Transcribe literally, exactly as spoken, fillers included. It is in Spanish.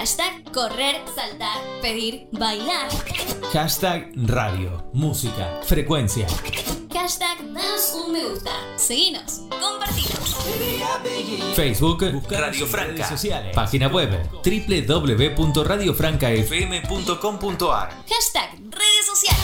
Hashtag correr, saltar, pedir, bailar. Hashtag radio, música, frecuencia. Hashtag danos un me gusta. Seguinos, compartimos. Facebook, Radio Franca. Sociales. Página web, doble u doble u doble u punto radio franca f m punto com punto a r. Hashtag redes sociales.